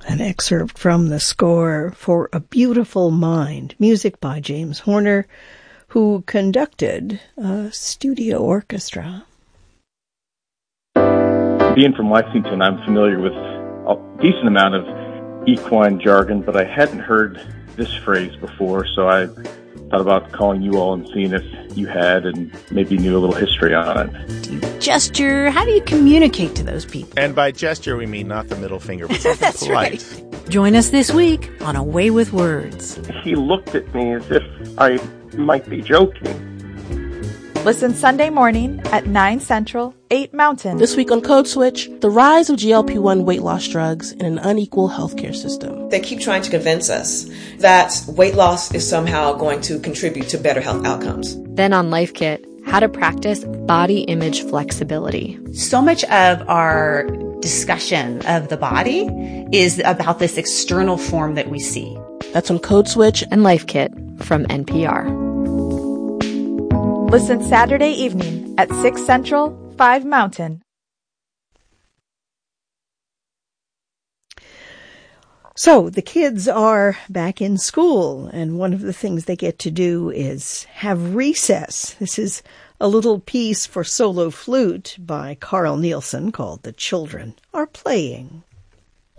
An excerpt from the score for A Beautiful Mind, music by James Horner, who conducted a studio orchestra. Being from Lexington, I'm familiar with a decent amount of equine jargon, but I hadn't heard this phrase before, so I thought about calling you all and seeing if you had and maybe knew a little history on it. Do you gesture? How do you communicate to those people? And by gesture, we mean not the middle finger, but something That's polite. Right. Join us this week on A Way with Words. He looked at me as if I might be joking. Listen Sunday morning at 9 Central, 8 Mountain. This week on Code Switch, the rise of GLP-1 weight loss drugs in an unequal healthcare system. They keep trying to convince us that weight loss is somehow going to contribute to better health outcomes. Then on Life Kit, how to practice body image flexibility. So much of our discussion of the body is about this external form that we see. That's on Code Switch and Life Kit from NPR. Listen Saturday evening at 6 Central, 5 Mountain. So the kids are back in school, and one of the things they get to do is have recess. This is a little piece for solo flute by Carl Nielsen called The Children Are Playing.